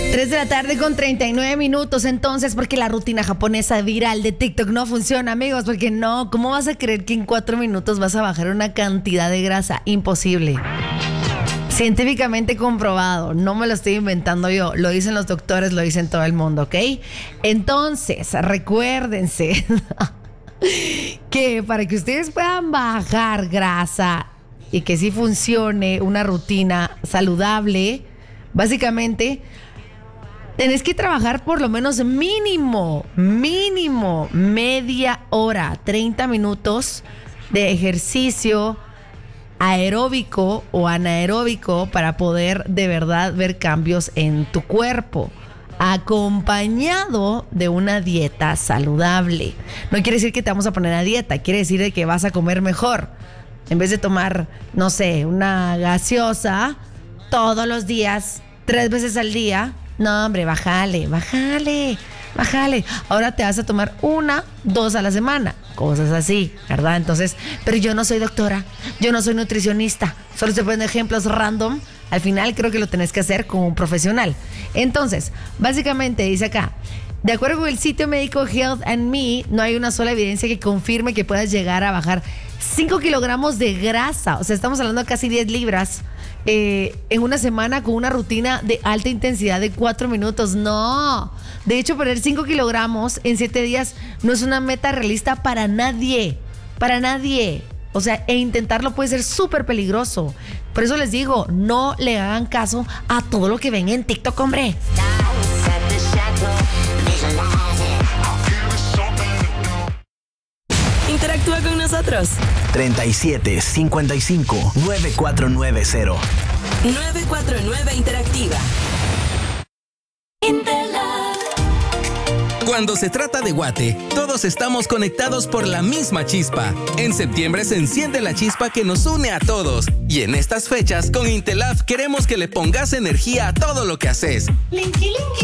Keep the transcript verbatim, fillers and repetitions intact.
tres de la tarde con treinta y nueve minutos, entonces, porque la rutina japonesa viral de TikTok no funciona, amigos, porque no, ¿cómo vas a creer que en cuatro minutos vas a bajar una cantidad de grasa? Imposible. Científicamente comprobado, no me lo estoy inventando yo, lo dicen los doctores, lo dicen todo el mundo, ¿ok? Entonces, recuérdense que para que ustedes puedan bajar grasa y que sí funcione una rutina saludable, básicamente tenés que trabajar por lo menos mínimo, mínimo media hora, treinta minutos de ejercicio aeróbico o anaeróbico para poder de verdad ver cambios en tu cuerpo, acompañado de una dieta saludable. No quiere decir que te vamos a poner a dieta, quiere decir de que vas a comer mejor. En vez de tomar, no sé, una gaseosa todos los días, tres veces al día, no, hombre, bájale, bájale, bájale. Ahora te vas a tomar una, dos a la semana, cosas así, ¿verdad? Entonces, pero yo no soy doctora, yo no soy nutricionista, solo se ponen ejemplos random. Al final creo que lo tenés que hacer como un profesional. Entonces, básicamente dice acá, de acuerdo con el sitio médico Health and Me, no hay una sola evidencia que confirme que puedas llegar a bajar cinco kilogramos de grasa. O sea, estamos hablando de casi diez libras eh, en una semana con una rutina de alta intensidad de cuatro minutos. No. De hecho, perder cinco kilogramos en siete días no es una meta realista para nadie. Para nadie. O sea, e intentarlo puede ser súper peligroso. Por eso les digo, no le hagan caso a todo lo que ven en TikTok, hombre. Interactúa con nosotros. treinta y siete cincuenta y cinco noventa y cuatro noventa. nueve cuatro nueve Interactiva. Cuando se trata de Guate, todos estamos conectados por la misma chispa. En septiembre se enciende la chispa que nos une a todos. Y en estas fechas, con Intelab queremos que le pongas energía a todo lo que haces.